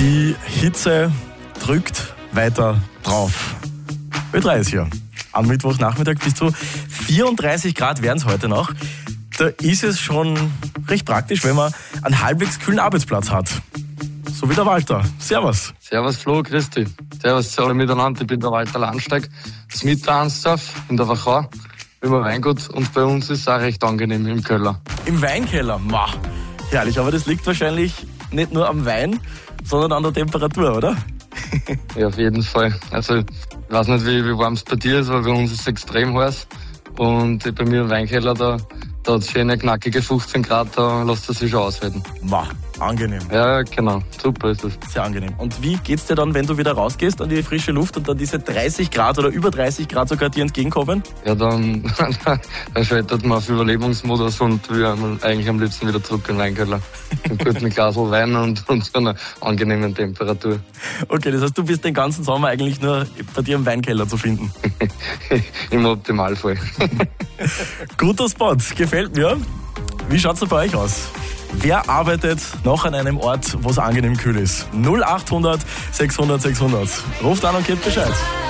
Die Hitze drückt weiter drauf. Ö3 ist hier. Am Mittwochnachmittag bis zu 34 Grad werden es heute noch. Da ist es schon recht praktisch, wenn man einen halbwegs kühlen Arbeitsplatz hat. So wie der Walter. Servus. Servus Flo, grüß dich. Servus alle miteinander. Ich bin der Walter Landsteig, das Mitteransdorf in der Wachau. Immer Weingut und bei uns ist es auch recht angenehm im Keller. Im Weinkeller? Ma, herrlich, aber das liegt wahrscheinlich nicht nur am Wein, sondern an der Temperatur, oder? Ja, auf jeden Fall. Also ich weiß nicht, wie warm es bei dir ist, aber bei uns ist es extrem heiß. Und bei mir im Weinkeller, da hat es schöne, knackige 15 Grad, da lässt es sich schon aushalten. Ma, angenehm. Ja, genau. Super ist es. Sehr angenehm. Und wie geht's dir dann, wenn du wieder rausgehst an die frische Luft und dann diese 30 Grad oder über 30 Grad sogar dir entgegenkommen? Ja, dann schaltet man auf Überlebensmodus und wir eigentlich am liebsten wieder zurück in den Weinkeller. Mit einem guten Glas Wein und so einer angenehmen Temperatur. Okay, das heißt, du bist den ganzen Sommer eigentlich nur bei dir im Weinkeller zu finden. Im Optimalfall. Guter Spot, gefällt mir. Wie schaut's denn bei euch aus? Wer arbeitet noch an einem Ort, wo es angenehm kühl ist? 0800 600 600. Ruft an und gebt Bescheid.